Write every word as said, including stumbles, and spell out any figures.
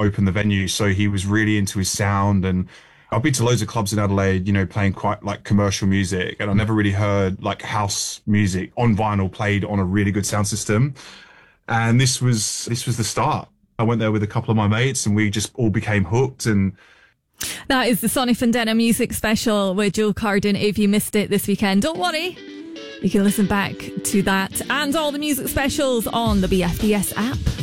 open the venue. So he was really into his sound, and I've been to loads of clubs in Adelaide, you know, playing quite like commercial music, and I never really heard like house music on vinyl played on a really good sound system. And this was this was the start. I went there with a couple of my mates and we just all became hooked. And that is the Sonny Fandena Music Special with Joe Carden. If you missed it this weekend, don't worry. You can listen back to that and all the music specials on the B F B S app.